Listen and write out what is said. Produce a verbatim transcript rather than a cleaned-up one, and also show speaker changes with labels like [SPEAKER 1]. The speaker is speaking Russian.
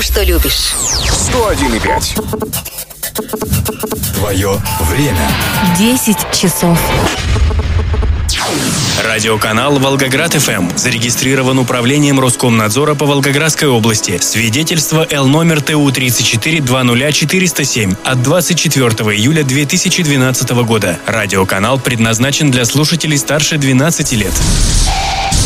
[SPEAKER 1] что любишь.
[SPEAKER 2] сто один и пять. Твое время.
[SPEAKER 3] десять часов.
[SPEAKER 4] Радиоканал «Волгоград-ФМ» зарегистрирован управлением Роскомнадзора по Волгоградской области. Свидетельство Л номер Т У тридцать четыре двадцать четыреста семь от двадцать четвёртого июля две тысячи двенадцатого года. Радиоканал предназначен для слушателей старше двенадцати лет.